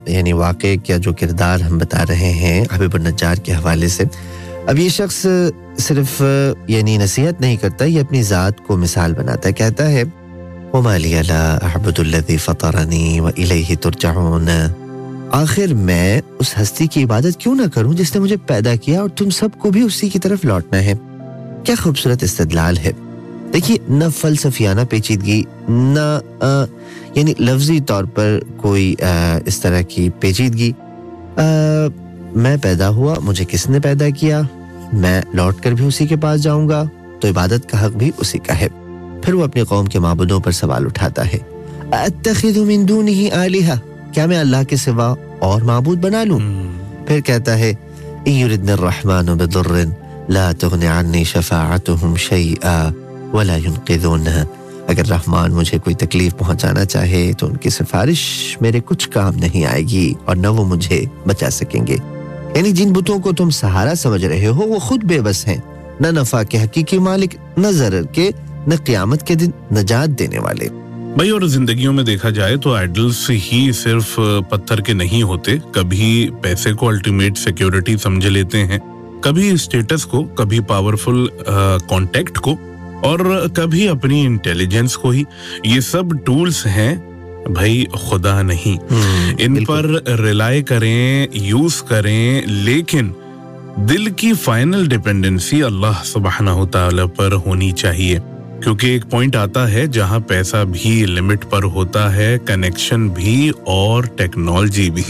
یعنی واقعے کا جو کردار ہم بتا رہے ہیں حبیب النجار کے حوالے سے. اب یہ شخص صرف یعنی نصیحت نہیں کرتا, یہ اپنی ذات کو مثال بناتا ہے. کہتا ہے وَمَا لِيَ لَا أَعْبُدُ الَّذِي فَطَرَنِي وَإِلَيْهِ تُرْجَعُونَ, آخر میں اس ہستی کی عبادت کیوں نہ کروں جس نے مجھے پیدا کیا اور تم سب کو بھی اسی کی طرف لوٹنا ہے. کیا خوبصورت استدلال ہے. دیکھیے, نہ فلسفیانہ پیچیدگی, نہ یعنی لفظی طور پر کوئی اس طرح کی پیچیدگی. میں پیدا ہوا, مجھے کس نے پیدا کیا, میں لوٹ کر بھی اسی کے پاس جاؤں گا, تو عبادت کا حق بھی اسی کا ہے. پھر وہ اپنی قوم کے معبودوں پر سوال اٹھاتا ہے, اتخذ من دونہ آلہہ, کیا میں اللہ کے سوا اور معبود بنا لوں؟ پھر کہتا ہے ان یردن الرحمن بضر لا تغن عنی شفاعتهم شیئا ولا ينقذونہ, اگر رحمان مجھے کوئی تکلیف پہنچانا چاہے تو ان کی سفارش میرے کچھ کام نہیں آئے گی اور نہ وہ مجھے بچا سکیں گے. یعنی جن بتوں کو تم سہارا سمجھ رہے ہو وہ خود بے بس ہیں, نہ نفع کے حقیقی مالک, نہ ضرر کے, نہ قیامت کے دن نجات دینے والے. بھائی, اور زندگیوں میں دیکھا جائے تو آئیڈلز ہی صرف پتھر کے نہیں ہوتے. کبھی پیسے کو الٹیمیٹ سیکیورٹی سمجھ لیتے ہیں, کبھی اسٹیٹس کو, کبھی پاورفل کانٹیکٹ کو, اور کبھی اپنی انٹیلیجنس کو ہی. یہ سب ٹولز ہیں بھائی, خدا نہیں. ان پر ریلائی کریں, یوز کریں, لیکن دل کی فائنل ڈیپینڈنسی اللہ سبحانہ تعالی پر ہونی چاہیے. کیونکہ ایک پوائنٹ آتا ہے جہاں پیسہ بھی لمٹ پر ہوتا ہے, کنیکشن بھی اور ٹیکنالوجی بھی.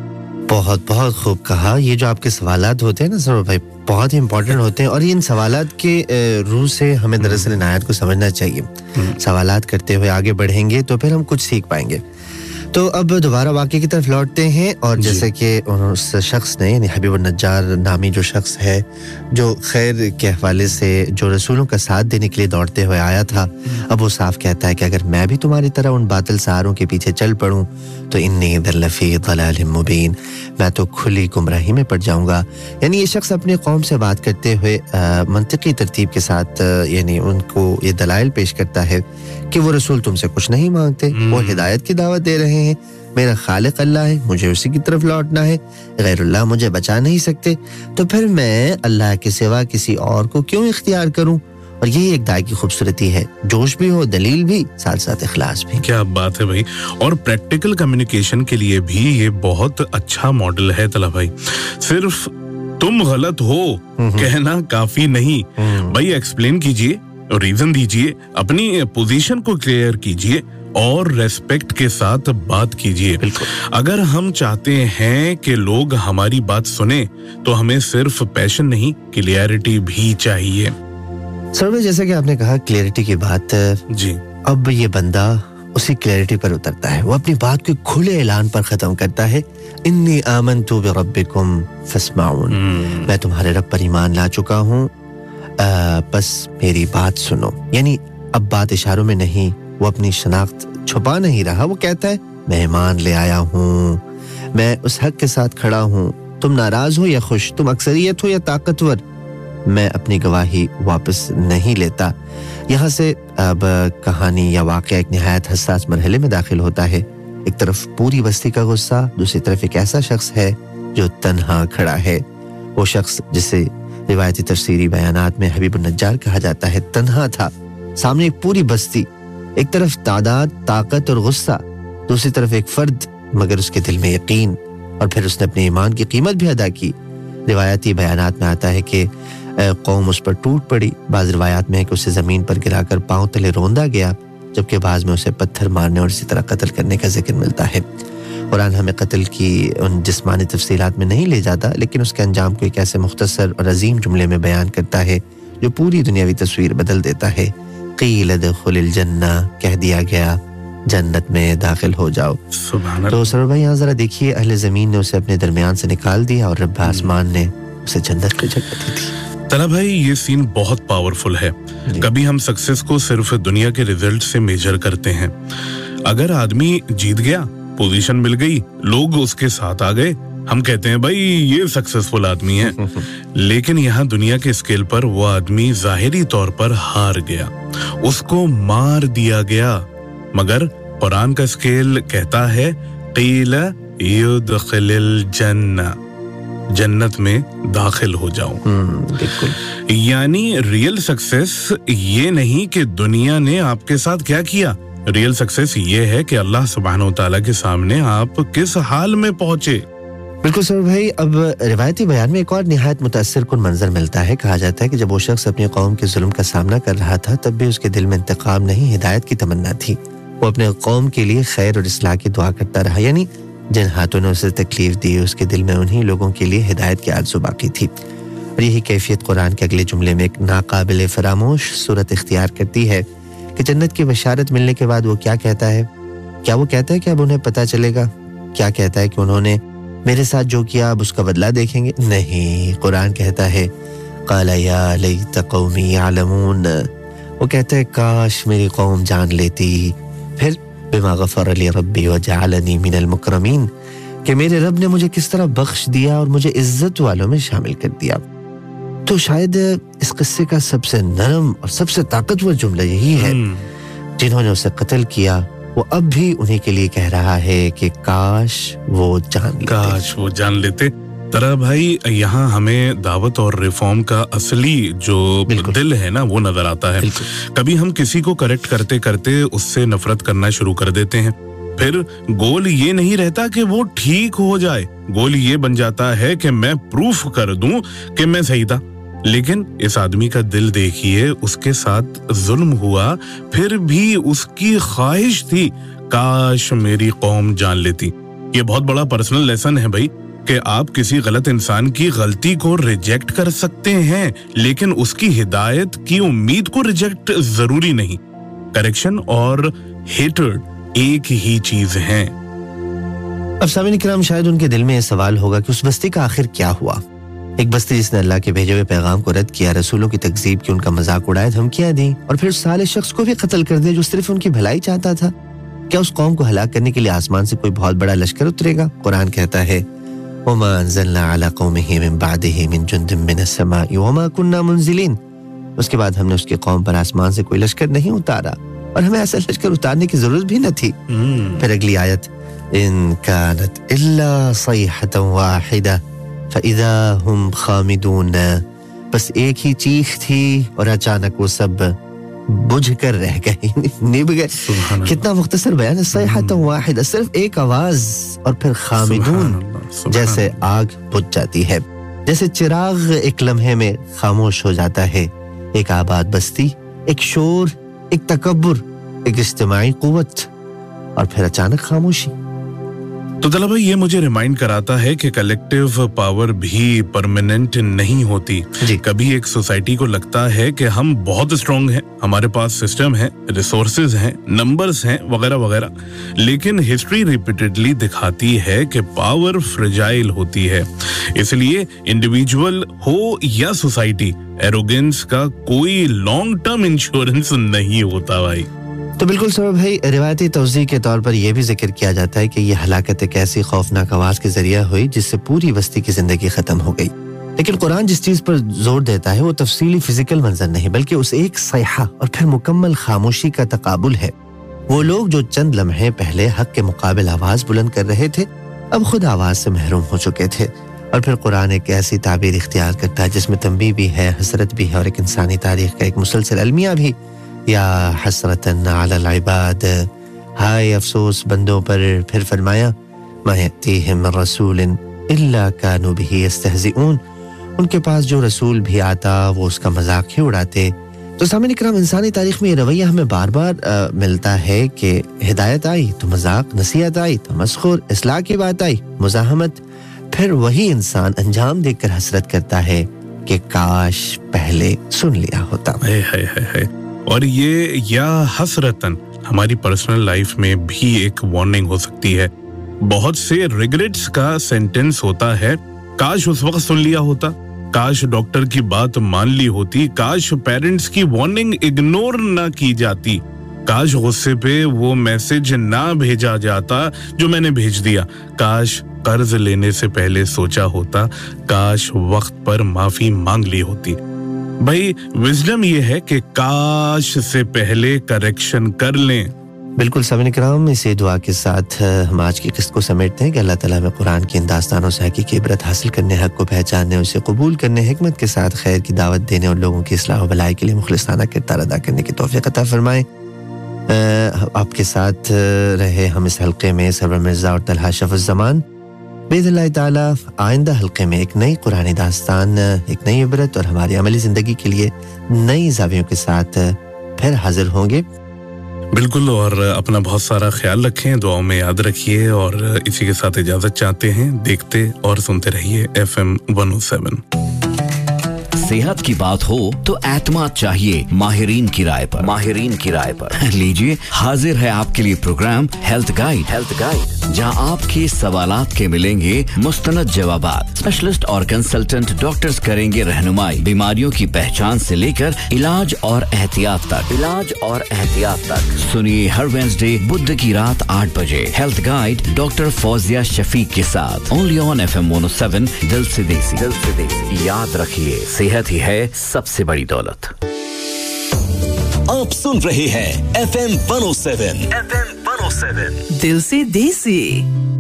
بہت بہت خوب کہا. یہ جو آپ کے سوالات ہوتے ہیں نا سر بھائی, بہت ہی امپورٹنٹ ہوتے ہیں, اور ان سوالات کے روح سے ہمیں دراصل ان آیات کو سمجھنا چاہیے. سوالات کرتے ہوئے آگے بڑھیں گے تو پھر ہم کچھ سیکھ پائیں گے. تو اب دوبارہ واقعے کی طرف لوٹتے ہیں, اور جیسے کہ اس شخص نے, یعنی حبیب النجار نامی جو شخص ہے, جو خیر کے حوالے سے جو رسولوں کا ساتھ دینے کے لیے دوڑتے ہوئے آیا تھا, اب وہ صاف کہتا ہے کہ اگر میں بھی تمہاری طرح ان باطل سہاروں کے پیچھے چل پڑوں تو انی اذا لفی ضلال مبین, میں تو کھلی گمراہی میں پڑ جاؤں گا. یعنی یہ شخص اپنے قوم سے بات کرتے ہوئے منطقی ترتیب کے ساتھ یعنی ان کو یہ دلائل پیش کرتا ہے کہ وہ رسول تم سے کچھ نہیں مانگتے, وہ ہدایت کی دعوت دے رہے ہیں, میرا خالق اللہ ہے, مجھے اسی کی طرف لوٹنا ہے, غیر اللہ مجھے بچا نہیں سکتے, تو پھر میں اللہ کے سوا کسی اور کو کیوں اختیار کروں. اور یہی ایک دائی کی خوبصورتی ہے, جوش بھی ہو, دلیل بھی, ساتھ ساتھ اخلاص بھی. کیا بات ہے بھائی. اور پریکٹیکل کمیونیکیشن کے لیے بھی یہ بہت اچھا ماڈل ہے طلعت بھائی. صرف تم غلط ہو کہنا کافی نہیں بھائی, ایکسپلین کیجئے, ریزن دیجئے, اپنی پوزیشن کو کلیئر کیجئے اور ریسپیکٹ کے ساتھ بات کیجئے. اگر ہم چاہتے ہیں کہ لوگ ہماری بات سنیں تو ہمیں صرف پیشن نہیں, کلیئرٹی بھی چاہیے. سر جیسا کہ آپ نے کہا کلیئرٹی کی بات, جی اب یہ بندہ اسی کلیئرٹی پر اترتا ہے. وہ اپنی بات کو کھلے اعلان پر ختم کرتا ہے, انی آمنت بربکم فاسمعون, میں تمہارے رب پر ایمان لا چکا ہوں, بس میری بات سنو. یعنی اب بات اشاروں میں نہیں, وہ اپنی شناخت چھپا نہیں رہا. وہ کہتا ہے میں ایمان لے آیا ہوں, میں اس حق کے ساتھ کھڑا ہوں, تم ناراض ہو یا خوش, تم اکثریت ہو یا طاقتور, میں اپنی گواہی واپس نہیں لیتا. یہاں سے اب کہانی یا واقعہ ایک نہایت حساس مرحلے میں داخل ہوتا ہے. ایک طرف پوری بستی کا غصہ, دوسری طرف ایک ایسا شخص ہے جو تنہا کھڑا ہے. وہ شخص جسے روایتی تفسیری بیانات میں حبیب النجار کہا جاتا ہے, تنہا تھا. سامنے ایک پوری بستی, ایک طرف تعداد, طاقت اور غصہ, دوسری طرف ایک فرد مگر اس کے دل میں یقین, اور پھر اس نے اپنے ایمان کی قیمت بھی ادا کی. روایتی بیانات میں آتا ہے کہ قوم اس پر ٹوٹ پڑی. بعض روایات میں ہے کہ اسے زمین پر گرا کر پاؤں تلے روندا گیا, جبکہ بعض میں اسے پتھر مارنے اور اسی طرح قتل کرنے کا ذکر ملتا ہے. قرآن ہمیں قتل کی ان جسمانی تفصیلات میں نہیں لے جاتا, لیکن اس کے انجام کو ایک ایسے مختصر اور عظیم جملے میں بیان کرتا ہے جو پوری دنیاوی تصویر بدل دیتا ہے. قیل ادخل الجنہ, کہہ دیا گیا جنت میں داخل ہو جاؤ. سبحان اللہ. تو سر بھائی یہاں ذرا دیکھیے, اہل زمین نے اسے اپنے درمیان سے نکال دیا اور رب آسمان نے اسے جنت پہ جگہ دی تھی. طلعت بھائی یہ سین بہت پاورفل ہے. کبھی ہم سکسیس کو صرف دنیا کے ریزلٹ سے میجر کرتے ہیں. اگر آدمی جیت گیا, پوزیشن مل گئی, لوگ اس کے ساتھ آ گئے, ہم کہتے ہیں بھائی یہ سکسیسفل آدمی ہے. لیکن یہاں دنیا کے اسکیل پر وہ آدمی ظاہری طور پر ہار گیا, اس کو مار دیا گیا. مگر قرآن کا اسکیل کہتا ہے قیل युदखिलिल जन्ना, जन्नत में दाखिल हो जाऊं। बिल्कुल। यानी रियल सक्सेस ये नहीं कि दुनिया ने आपके साथ क्या किया, रियल सक्सेस ये है कि अल्लाह सुब्हानहू व तआला के सामने आप किस हाल में पहुंचे। बिल्कुल सर भाई। अब रिवायती बयान में एक और निहायत मुतासिर कुन मंजर मिलता है। कहा जाता है कि जब वो शख्स अपनी कौम के जुल्म का सामना कर रहा था तब भी उसके दिल में इंतकाम नहीं, हिदायत की तमन्ना थी। वो अपने कौम के लिए खैर और इस्लाह की दुआ करता रहा, यानी जिन हाथों ने उसे तकलीफ दी उसके दिल में उन्हीं लोगों के लिए हिदायत की आरज़ू बाकी थी। और यही कैफियत कुरान के अगले जुमले में एक नाकाबिल फरामोश सूरत इख्तियार करती है कि जन्नत की बशारत मिलने के बाद वो क्या कहता है। क्या वो कहता है कि अब उन्हें पता चलेगा? क्या कहता है कि उन्होंने मेरे साथ जो किया अब उसका बदला देखेंगे? नहीं, कुरान कहता है क़ाला या लैत क़ौमी यअलमून, वो कहता है काश मेरी कौम जान लेती। फिर बिमा गफ़र ली रब्बी व जअलनी मिनल मुकरमीन, कि मेरे रब ने मुझे किस तरह बख्श दिया और मुझे इज्जत वालों में शामिल कर दिया। तो शायद इस किस्से का सबसे नरम और सबसे ताकतवर जुमला यही है, जिन्होंने उसे कत्ल किया वो अब भी उन्हीं के लिए कह रहा है कि काश वो जान लेते। तरह भाई यहाँ हमें दावत और रिफॉर्म का असली जो दिल है ना वो नजर आता है। कभी हम किसी को करेक्ट करते करते उससे नफरत करना शुरू कर देते हैं, फिर गोल ये नहीं रहता कि वो ठीक हो जाए, गोल ये बन जाता है कि मैं प्रूफ कर दूं कि मैं सही था। लेकिन इस आदमी का दिल देखिए, उसके साथ जुल्म हुआ फिर भी उसकी ख्वाहिश थी काश मेरी कौम जान लेती। ये बहुत बड़ा पर्सनल लेसन है भाई कि आप किसी गलत इंसान की गलती को रिजेक्ट कर सकते हैं लेकिन उसकी हिदायत की उम्मीद को रिजेक्ट जरूरी नहीं। करेक्शन और हेटर्ड एक ही चीज है। अब सामीन किराम, शायद उनके दिल में ये सवाल होगा कि उस बस्ती का आखिर क्या हुआ। एक बस्ती जिसने अल्लाह के भेजे हुए पैगाम को रद्द किया, रसूलों की तकजीब की, उनका मजाक उड़ाया, धमकियां दी और फिर साले शख्स को भी कत्ल कर दिया जो सिर्फ उनकी भलाई चाहता था। क्या उस कौम को हलाक करने के लिए आसमान से कोई बहुत बड़ा लश्कर उतरेगा? कुरान कहता है वमा अंज़लना अला कौमिही मिन बादिही मिन जुंदिन मिनस समाई वमा कुन्ना मुंज़िलीन। उसके बाद हमने उसकी कौम पर आसमान से कोई लश्कर नहीं उतारा और हमें ऐसा लश्कर उतारने की जरूरत भी न थी। फिर अगली आयत, इन कानत इल्ला सयहतन वाहिदा फ़इज़ा हुम खामिदून, बस एक ही चीख थी और अचानक वो सब बुझ कर रह गए, निभ गए। कितना मुख्तसर बयान है, सयहतन वाहिदा, सिर्फ एक आवाज और फिर खामिदून, जैसे आग बुझ जाती है, जैसे चिराग एक लम्हे में खामोश हो जाता है। एक आबाद बस्ती, एक शोर, एक तकब्बुर, एक इज्तिमाई कुव्वत और फिर अचानक खामोशी। तो तला भाई ये मुझे रिमाइंड कराता है कि कलेक्टिव पावर भी परमानेंट नहीं होती। कभी एक सोसाइटी को लगता है कि हम बहुत स्ट्रांग हैं, हमारे पास सिस्टम है, रिसोर्सेज हैं, नंबर्स हैं वगैरह वगैरह, लेकिन हिस्ट्री रिपीटेडली दिखाती है कि पावर फ्रेजाइल होती है। इसलिए इंडिविजुअल हो या सोसाइटी, एरोगेंस का कोई लॉन्ग टर्म इंश्योरेंस नहीं होता भाई। तो बिल्कुल सर भाई, रिवायती तौज़ीह के तौर पर यह भी जिक्र किया जाता है कि यह हलाकत एक ऐसी खौफनाक आवाज के जरिए हुई जिससे पूरी बस्ती की जिंदगी खत्म हो गई। लेकिन कुरान जिस चीज पर जोर देता है वो तफसीली फिजिकल मंजर नहीं बल्कि उस एक सयहा और फिर मुकम्मल खामोशी का तकाबुल है। वो लोग जो चंद लम्हे पहले हक के मुकाबिल आवाज बुलंद कर रहे थे अब खुद आवाज से महरूम हो चुके थे। और फिर कुरान एक ऐसी ताबीर इख्तियार करता है जिसमें तंबीह भी है, हसरत भी है और एक इंसानी तारीख का एक मुसलसल अलमिया भी। या हसरतन अलल इबाद, हाय अफसोस बंदों पर। फिर फरमाया मा यअतीहिम रसूलिन इल्ला कानू बिही यस्तहज़िऊन, उनके पास जो रसूल भी आता वो उसका मजाक ही उड़ाते। तो सामने इकराम, इंसानी तारीख में ये रवैया हमें बार बार मिलता है कि हिदायत आई तो मजाक, नसीहत आई तो मस्खुर, इस्लाह की बात आई मुज़ाहमत। फिर वही इंसान अंजाम देखकर हसरत करता है कि काश पहले सुन लिया होता। और ये या हसरतन हमारी पर्सनल लाइफ में भी एक वार्निंग हो सकती है। बहुत से रिग्रेट्स का सेंटेंस होता है, काश उस वक्त सुन लिया होता, काश डॉक्टर की बात मान ली होती, काश पेरेंट्स की वार्निंग इग्नोर ना की जाती, काश गुस्से पे वो मैसेज ना भेजा जाता जो मैंने भेज दिया, काश कर्ज लेने से पहले सोचा होता, काश वक्त पर माफी मांग ली होती। भाई विजडम ये है कि काश से पहले करेक्शन कर लें। बिल्कुल सामिन इकराम, इसी दुआ के साथ हम आज की किस्त को समेटते हैं कि अल्लाह ताला हमें कुरान की इन दास्तानों से हकीकी इबरत हासिल करने, हक को पहचानने, उसे कबूल करने, हिकमत के साथ खैर की दावत देने और लोगों की इस्लाह व भलाई के लिए मुखलिसाना किरदार अदा करने की तौफीक अता फरमाए। आपके साथ रहे हम इस हल्के में सरवर मिर्ज़ा और तलहा शफ़ुज़्ज़मान। बिइज़्निल्लाह ताला आइंदा हल्के में एक नई कुरानी दास्तान, एक नई इबरत और हमारी अमली ज़िंदगी के लिए नई ज़ावियों के साथ फिर हाजिर होंगे। बिल्कुल, और अपना बहुत सारा ख्याल रखें, दुआओं में याद रखिए, और इसी के साथ इजाजत चाहते हैं। देखते और सुनते रहिए FM 107। सेहत की बात हो तो एतमाद चाहिए माहिरीन की राय पर। लीजिए, हाजिर है आपके लिए प्रोग्राम हेल्थ गाइड, जहां आपके सवालात के मिलेंगे मुस्तनद जवाबात। स्पेशलिस्ट और कंसल्टेंट डॉक्टर्स करेंगे रहनुमाई बीमारियों की पहचान से लेकर इलाज और एहतियात तक। सुनिए हर वेडनेसडे बुध की रात 8 बजे health guide doctor Fauzia Shafiq के साथ, ओनली ऑन FM 107। दिल से देसी। याद रखिए, सेहत ही है सबसे बड़ी दौलत। आप सुन रहे हैं FM 107 दिल से देसी।